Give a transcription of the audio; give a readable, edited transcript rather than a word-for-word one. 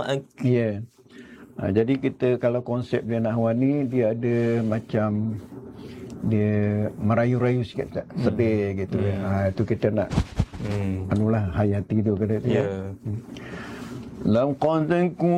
ank. Ya. Jadi kita kalau konsep dia Nahwan ni, dia ada macam dia merayu-rayu sikit tak? Sedih gitu. Itu kita nak anulah hayati tu kata dia. Ya. Lam qad